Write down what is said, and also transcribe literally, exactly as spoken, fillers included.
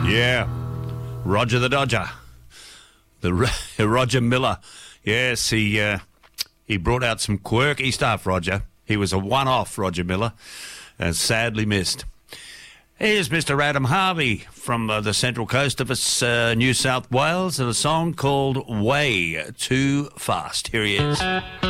Yeah, Roger the Dodger, the Roger Miller. Yes, he uh, he brought out some quirky stuff, Roger. He was a one-off, Roger Miller, and sadly missed. Here's Mister Adam Harvey from uh, the central coast of uh, New South Wales, and a song called Way Too Fast. Here he is.